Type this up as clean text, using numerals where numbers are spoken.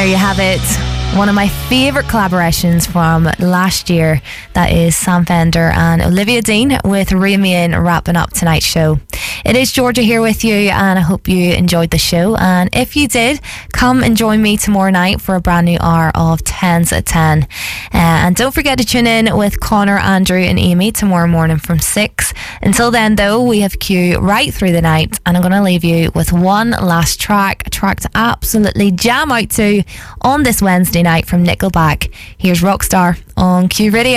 There you have it. One of my favourite collaborations from last year. That is Sam Fender and Olivia Dean with Ramian wrapping up tonight's show. It is Georgia here with you, and I hope you enjoyed the show. And if you did, come and join me tomorrow night for a brand new hour of 10s at 10. And don't forget to tune in with Connor, Andrew and Amy tomorrow morning from 6. Until then, though, we have Q right through the night, and I'm going to leave you with one last track, a track to absolutely jam out to on this Wednesday night from Nickelback. Here's Rockstar on Q Radio.